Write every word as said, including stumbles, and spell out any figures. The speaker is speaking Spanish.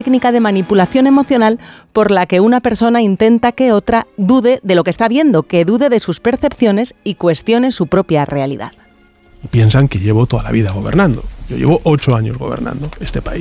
técnica de manipulación emocional por la que una persona intenta que otra dude de lo que está viendo, que dude de sus percepciones y cuestione su propia realidad. Y piensan que llevo toda la vida gobernando. Yo llevo ocho años gobernando este país.